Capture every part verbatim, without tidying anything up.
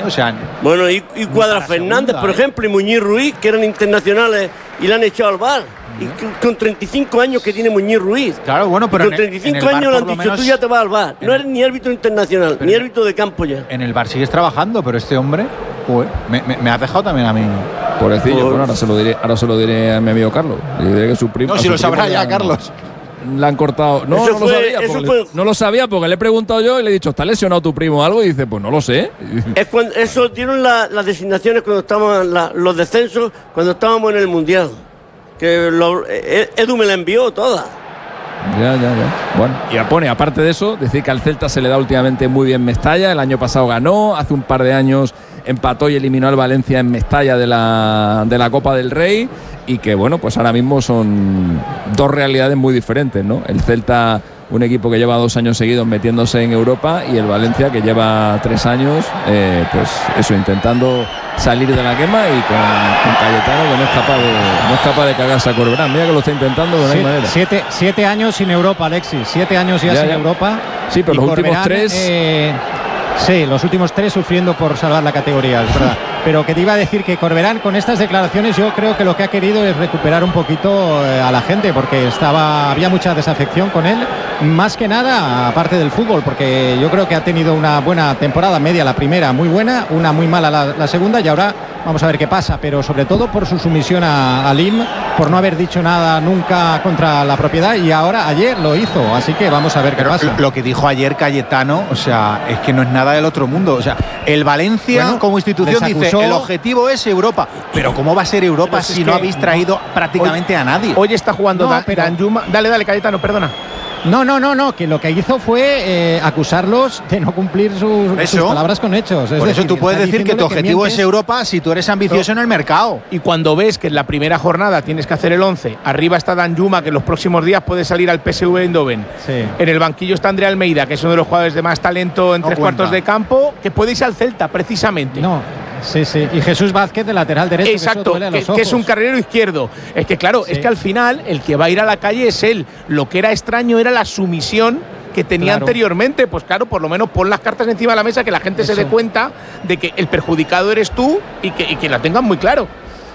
O sea, bueno, y, y Cuadra Fernández, segunda, por ¿eh? ejemplo, y Muñiz Ruiz, que eran internacionales y le han echado al V A R. Y con treinta y cinco años que tiene Muñiz Ruiz. Claro, bueno, pero y con treinta y cinco años le han dicho, menos, tú ya te vas al V A R. No eres ni árbitro internacional, ni árbitro de campo ya. En el V A R sigues trabajando, pero este hombre, pues, me, me, me has dejado también a mí. Pobrecillo, Por... bueno, ahora se lo diré, ahora se lo diré a mi amigo Carlos. Le diré que su primo. No, si lo sabrá ya, Carlos. Le han cortado. No, eso no fue, lo sabía. Eso porque fue... le, no lo sabía porque le he preguntado yo y le he dicho, ¿está lesionado tu primo o algo? Y dice, pues no lo sé. Es cuando, eso dieron la, las designaciones cuando estábamos, la, los descensos, cuando estábamos en el Mundial. Que lo, Edu me la envió toda. Ya, ya, ya. Bueno, y pone, aparte de eso, decir que al Celta se le da últimamente muy bien Mestalla. El año pasado ganó, hace un par de años empató y eliminó al Valencia en Mestalla de la, de la Copa del Rey. Y que, bueno, pues ahora mismo son dos realidades muy diferentes, ¿no? El Celta, un equipo que lleva dos años seguidos metiéndose en Europa, y el Valencia, que lleva tres años, eh, pues eso, intentando salir de la quema, y con, con Cayetano, que no es capaz de, no es capaz de cagarse a Corberán. Mira que lo está intentando, pero no hay manera. Siete, siete años sin Europa, Alexis. Siete años ya, ya sin ya. Europa. Sí, pero los Corberán, últimos tres. Eh, sí, los últimos tres sufriendo por salvar la categoría, es verdad. Pero que te iba a decir que Corberán, con estas declaraciones, yo creo que lo que ha querido es recuperar un poquito eh, a la gente, porque estaba había mucha desafección con él, más que nada aparte del fútbol, porque yo creo que ha tenido una buena temporada media, la primera muy buena, una muy mala la, la segunda, y ahora vamos a ver qué pasa, pero sobre todo por su sumisión a, a Lim, por no haber dicho nada nunca contra la propiedad, y ahora ayer lo hizo, así que vamos a ver qué pero pasa. Lo que dijo ayer Cayetano, o sea, es que no es nada del otro mundo, o sea, el Valencia bueno, como institución dice, el objetivo es Europa, pero ¿cómo va a ser Europa si no habéis traído no, prácticamente hoy, a nadie? Hoy está jugando no, Dan, pero, Danjuma. Dale, dale, Cayetano, perdona. No, no, no, no, que lo que hizo fue eh, acusarlos de no cumplir sus, sus palabras con hechos. Es Por decir, eso tú puedes decir que tu objetivo que es Europa si tú eres ambicioso no. en el mercado. Y cuando ves que en la primera jornada tienes que hacer el once, arriba está Danjuma, que en los próximos días puede salir al P S V Eindhoven. Sí. En el banquillo está André Almeida, que es uno de los jugadores de más talento en no tres cuenta. cuartos de campo, que puede irse al Celta, precisamente. No. Sí, sí. Y Jesús Vázquez, de lateral derecho. Exacto, que, que, que es un carrilero izquierdo. Es que claro, sí. es que al final el que va a ir a la calle es él. Lo que era extraño era la sumisión que tenía claro. anteriormente. Pues claro, por lo menos pon las cartas encima de la mesa, que la gente Eso. se dé cuenta de que el perjudicado eres tú, y que, y que la tengan muy claro.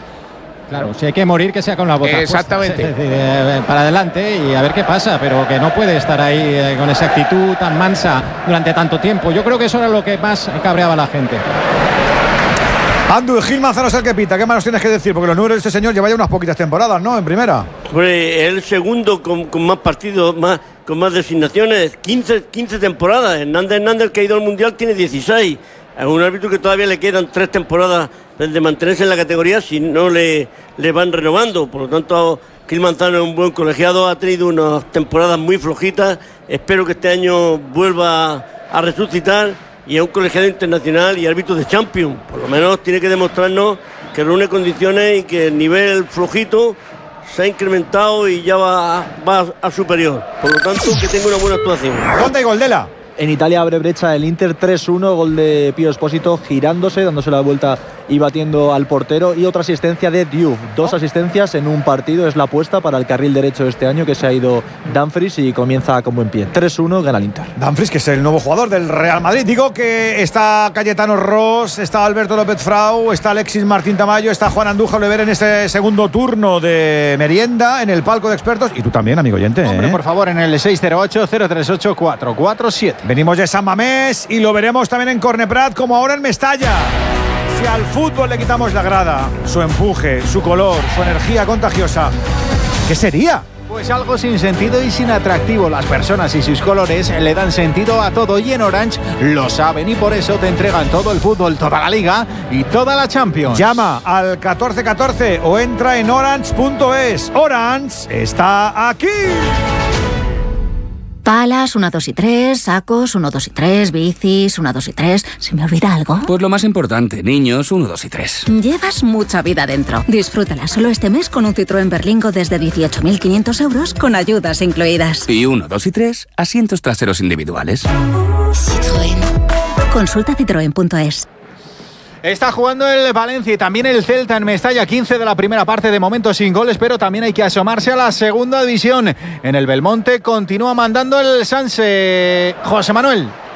Claro, si hay que morir, que sea con la bota Exactamente. puesta. Es decir, eh, para adelante y a ver qué pasa, pero que no puede estar ahí eh, con esa actitud tan mansa durante tanto tiempo. Yo creo que eso era lo que más cabreaba a la gente. Andu, Gil Manzano es el que pita. ¿Qué más nos tienes que decir? Porque los números de este señor lleva ya unas poquitas temporadas, ¿no? En primera. Hombre, el segundo con, con más partidos, más, con más designaciones. quince, quince temporadas. Hernández Hernández, que ha ido al Mundial, tiene dieciséis. Es un árbitro que todavía le quedan tres temporadas de mantenerse en la categoría si no le, le van renovando. Por lo tanto, Gil Manzano es un buen colegiado. Ha tenido unas temporadas muy flojitas. Espero que este año vuelva a resucitar. Y es un colegiado internacional y árbitro de Champions. Por lo menos tiene que demostrarnos que reúne condiciones y que el nivel flojito se ha incrementado y ya va, va a superior. Por lo tanto, que tenga una buena actuación. ¿Dónde hay Goldela? En Italia abre brecha el Inter tres uno, gol de Pío Espósito girándose, dándose la vuelta y batiendo al portero, y otra asistencia de Diouf. Dos asistencias en un partido, es la apuesta para el carril derecho este año, que se ha ido Dumfries y comienza con buen pie. tres uno, gana el Inter. Dumfries, que es el nuevo jugador del Real Madrid. Digo que está Cayetano Ross, está Alberto López Frau, está Alexis Martín Tamayo, está Juan Andújar Oliver en este segundo turno de merienda en el palco de expertos. Y tú también, amigo oyente. Hombre, ¿eh? por favor, en el seis cero ocho, cero tres ocho, cuatro cuatro siete. Venimos de San Mamés y lo veremos también en Corneprat, como ahora en Mestalla. Si al fútbol le quitamos la grada, su empuje, su color, su energía contagiosa, ¿qué sería? Pues algo sin sentido y sin atractivo. Las personas y sus colores le dan sentido a todo, y en Orange lo saben, y por eso te entregan todo el fútbol, toda la Liga y toda la Champions. Llama al catorce catorce o entra en orange punto es. Orange está aquí. Palas, uno, dos y tres, sacos, uno, dos y tres, bicis, uno, dos y tres. ¿Se me olvida algo? Pues lo más importante, niños, uno, dos y tres. Llevas mucha vida dentro. Disfrútala solo este mes con un Citroën Berlingo desde dieciocho mil quinientos euros con ayudas incluidas. Y uno, dos y tres, asientos traseros individuales. Citroën. Consulta citroen punto es. Está jugando el Valencia y también el Celta en Mestalla. Quince de la primera parte, de momento sin goles, pero también hay que asomarse a la segunda división. En el Belmonte continúa mandando el Sanse. José Manuel.